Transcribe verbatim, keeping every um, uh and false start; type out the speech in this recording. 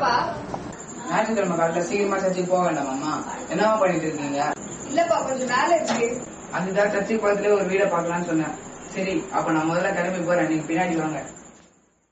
வாப்பா. ஞாயிற்றுக்கிழமை காலையில சீக்கிரமா சர்ச்சுக்கு போக வேண்டாமாம்மா? என்னவா பண்ணிட்டு இருக்கீங்க? இல்லப்பா, கொஞ்சம் வேலை இருக்கு. அதுதான் சர்ச்சை குளத்துல ஒரு வீடை பாக்கலாம்னு சொன்னேன். சரி, அப்ப நான் முதல்ல கிளம்பி போறேன், நீங்க பின்னாடி வாங்க.